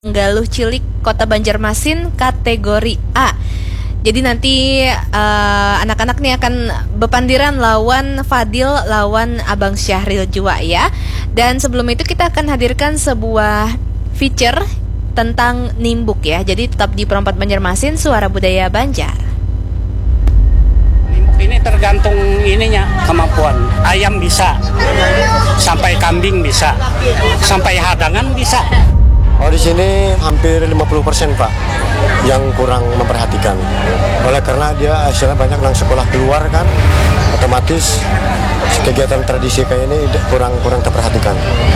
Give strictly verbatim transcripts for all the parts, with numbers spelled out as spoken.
Galuh Cilik, Kota Banjarmasin, kategori A. Jadi nanti uh, anak-anak nih akan bepandiran lawan Fadil, lawan Abang Syahril Jua ya. Dan sebelum itu kita akan hadirkan sebuah feature tentang Nimbuk ya. Jadi tetap di Perempat Banjarmasin, Suara Budaya Banjar. Nimbuk ini tergantung ininya, kemampuan. Ayam bisa, sampai kambing bisa, sampai hadangan bisa. Oh, di sini hampir lima puluh persen Pak yang kurang memperhatikan. Oleh karena dia hasilnya banyak yang sekolah keluar kan, otomatis kegiatan tradisi kayak ini kurang kurang terperhatikan.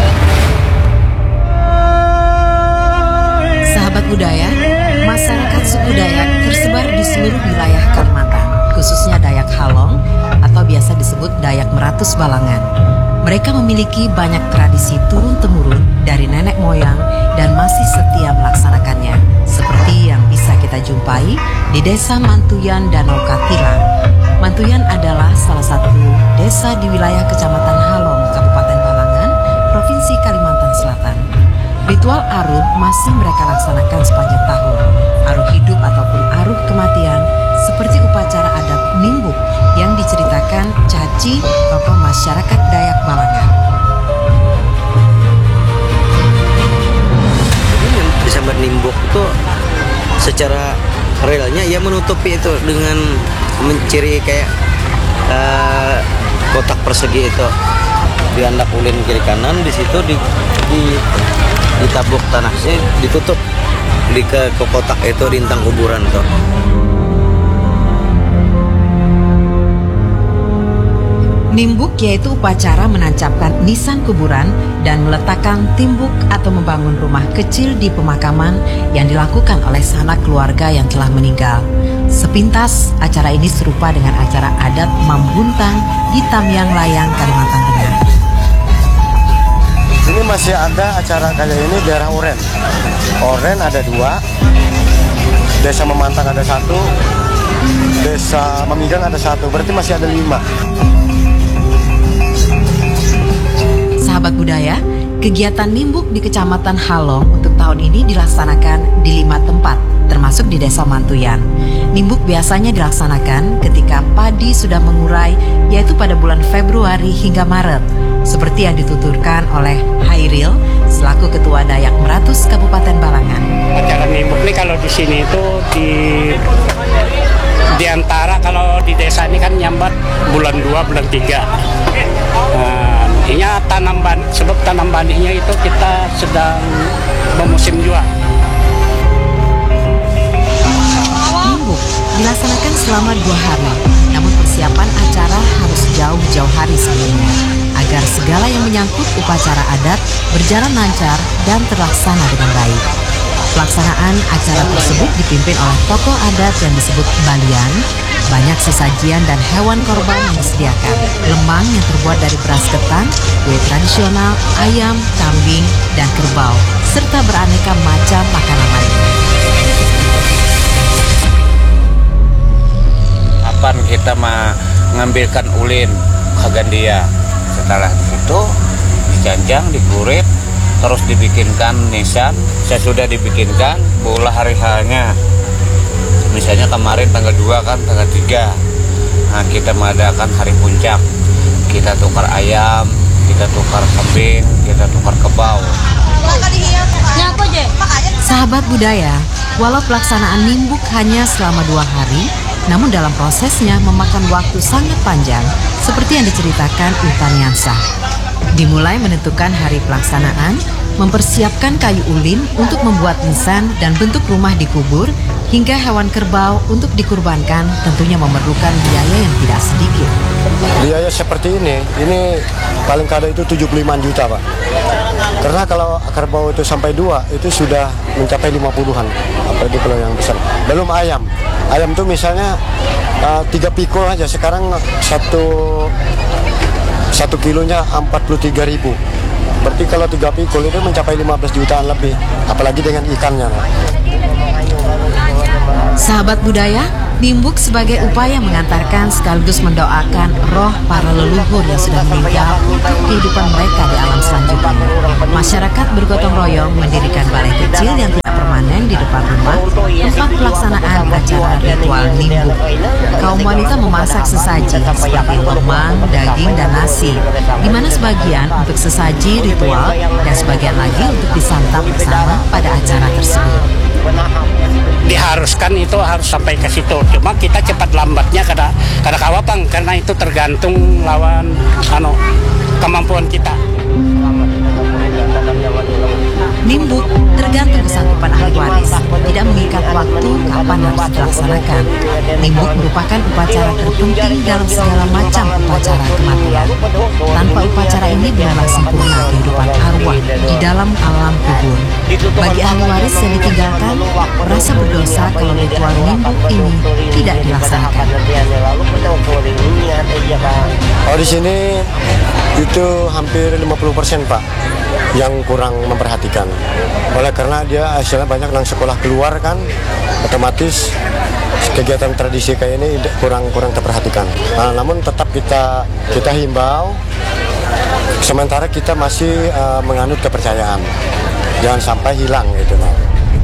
Sahabat budaya, masyarakat suku Dayak tersebar di seluruh wilayah Kalimantan, khususnya Dayak Halong atau biasa disebut Dayak Meratus Balangan. Mereka memiliki banyak tradisi turun-temurun dari nenek moyang dan masih setia melaksanakannya, seperti yang bisa kita jumpai di Desa Mantuyan Danau Katilang. Mantuyan adalah salah satu desa di wilayah Kecamatan Halong, Kabupaten Balangan, Provinsi Kalimantan Selatan. Ritual aruh masih mereka laksanakan sepanjang tahun. Aruh hidup ataupun aruh kematian seperti upacara adat Nimbuk yang diceritakan Caci, tokoh masyarakat Dayak Balangan. Jadi yang disambut Nimbuk itu secara realnya ia menutupi itu dengan menciri kayak uh, kotak persegi itu, diandak ulin kiri kanan, di situ di, di ditabuk tanahnya, ditutup di ke, ke kotak itu rintang kuburan tuh. Nimbuk yaitu upacara menancapkan nisan kuburan dan meletakkan timbuk atau membangun rumah kecil di pemakaman yang dilakukan oleh sanak keluarga yang telah meninggal. Sepintas, acara ini serupa dengan acara adat Mambuntang di Tamyang Layang, Kalimantan Tengah. Ini masih ada acara kayak ini di daerah Oren. Oren ada dua, Desa Memantang ada satu, Desa Memigang ada satu, berarti masih ada lima. Sahabat budaya, kegiatan Nimbuk di Kecamatan Halong untuk tahun ini dilaksanakan di lima tempat, termasuk di Desa Mantuyan. Nimbuk biasanya dilaksanakan ketika padi sudah mengurai, yaitu pada bulan Februari hingga Maret, seperti yang dituturkan oleh Hairil selaku Ketua Dayak Meratus Kabupaten Balangan. Acara Nimbuk ini kalau di sini itu di di antara kalau di desa ini kan nyambat bulan dua, bulan tiga. Nah, ini tanam ban, sebab tanam bandinya itu kita sedang memusim juga. Nimbuk dilaksanakan selama dua hari, namun persiapan acara harus jauh-jauh hari sebelumnya, agar segala yang menyangkut upacara adat berjalan lancar dan terlaksana dengan baik. Pelaksanaan acara tersebut dipimpin oleh tokoh adat yang disebut Balian. Banyak sesajian dan hewan korban yang disediakan. Lemang yang terbuat dari beras ketan, kue tradisional, ayam, kambing, dan kerbau, serta beraneka macam makanan lainnya. Kapan kita mengambilkan ulin kagandia, setelah itu dicanjang, dikurit, terus dibikinkan nisan. Saya sudah dibikinkan bola hari hanya. Misalnya kemarin tanggal dua kan, tanggal tiga. Nah, kita mengadakan hari puncak. Kita tukar ayam, kita tukar kambing, kita tukar kebau. Sahabat budaya, walau pelaksanaan Nimbuk hanya selama dua hari, namun dalam prosesnya memakan waktu sangat panjang, seperti yang diceritakan Utan Yansah. Dimulai menentukan hari pelaksanaan, mempersiapkan kayu ulin untuk membuat nisan dan bentuk rumah dikubur, hingga hewan kerbau untuk dikurbankan tentunya memerlukan biaya yang tidak sedikit. Biaya seperti ini, ini paling kada itu tujuh puluh lima juta Pak. Karena kalau kerbau itu sampai dua, itu sudah mencapai lima puluhan, apalagi kalau yang besar. Belum ayam, ayam itu misalnya uh, tiga pikul aja, sekarang satu, satu kilonya empat puluh tiga ribu. Berarti kalau tiga pikul itu mencapai lima belas jutaan lebih, apalagi dengan ikannya. Sahabat budaya, Nimbuk sebagai upaya mengantarkan sekaligus mendoakan roh para leluhur yang sudah meninggal untuk kehidupan mereka di alam selanjutnya. Masyarakat bergotong royong mendirikan balai kecil yang tidak permanen di depan rumah tempat pelaksanaan acara ritual nimbuk. Kaum wanita memasak sesaji seperti lemang, daging, dan nasi, di mana sebagian untuk sesaji ritual dan sebagian lagi untuk disantap bersama pada acara tersebut. Diharuskan itu harus sampai ke situ. Cuma kita cepat lambatnya kada kada kawapang karena itu tergantung lawan anu kemampuan kita. Nimbuk tergantung kesanggupan ahli waris, tidak mengikat waktu kapan harus dilaksanakan. Nimbuk merupakan upacara terpenting dalam segala macam upacara kematian. Tanpa upacara ini bukanlah sempurna kehidupan arwah di dalam alam kubur. Bagi ahli waris yang ditinggalkan, merasa berdosa kalau ritual nimbuk ini tidak dilaksanakan. Oh, di sini itu hampir lima puluh persen Pak yang kurang memperhatikan. Oleh karena dia hasilnya banyak yang sekolah keluar kan, otomatis kegiatan tradisi kayak ini kurang kurang terperhatikan. Nah, namun tetap kita kita himbau, sementara kita masih uh, menganut kepercayaan, jangan sampai hilang itu. Nah.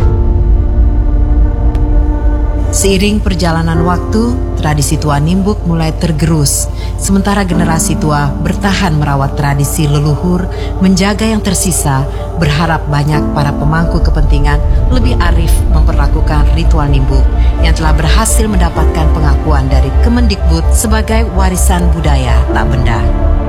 Seiring perjalanan waktu, tradisi tua nimbuk mulai tergerus. Sementara generasi tua bertahan merawat tradisi leluhur, menjaga yang tersisa, berharap banyak para pemangku kepentingan lebih arif memperlakukan ritual nimbuk yang telah berhasil mendapatkan pengakuan dari Kemendikbud sebagai warisan budaya tak benda.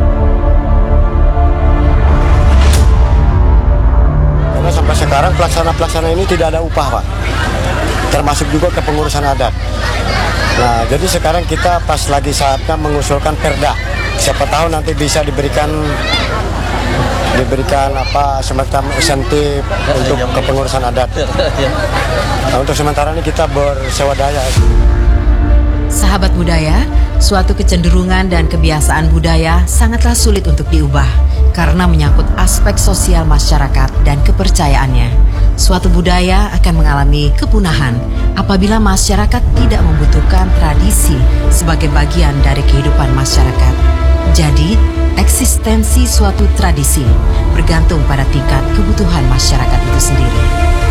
Karena sampai sekarang pelaksana-pelaksana ini tidak ada upah Pak, termasuk juga kepengurusan adat. Nah, jadi sekarang kita pas lagi saatnya mengusulkan perda. Siapa tahu nanti bisa diberikan diberikan apa semacam insentif untuk kepengurusan adat. Nah, untuk sementara ini kita bersewadaya. Sahabat budaya, suatu kecenderungan dan kebiasaan budaya sangatlah sulit untuk diubah karena menyangkut aspek sosial masyarakat dan kepercayaannya. Suatu budaya akan mengalami kepunahan apabila masyarakat tidak membutuhkan tradisi sebagai bagian dari kehidupan masyarakat. Jadi, eksistensi suatu tradisi bergantung pada tingkat kebutuhan masyarakat itu sendiri.